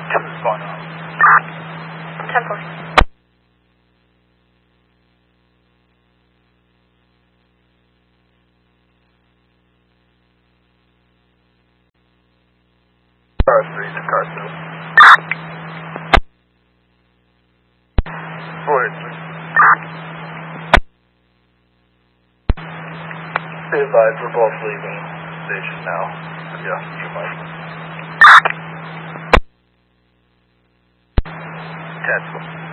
What's going on? 10-4. Car 3 to car 2. 483. Be advised, we're both leaving station now. Yeah, you might. 10.